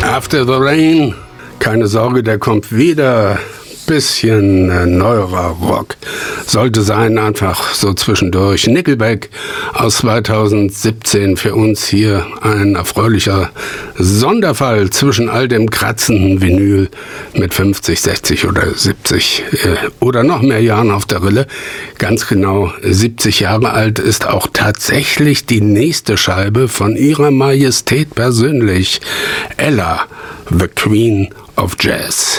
After the Rain, keine Sorge, der kommt wieder. Bisschen neuerer Rock. Sollte sein, einfach so zwischendurch. Nickelback aus 2017 für uns hier ein erfreulicher Sonderfall zwischen all dem kratzenden Vinyl mit 50, 60 oder 70 oder noch mehr Jahren auf der Rille. Ganz genau 70 Jahre alt ist auch tatsächlich die nächste Scheibe von Ihrer Majestät persönlich, Ella, the Queen of Jazz.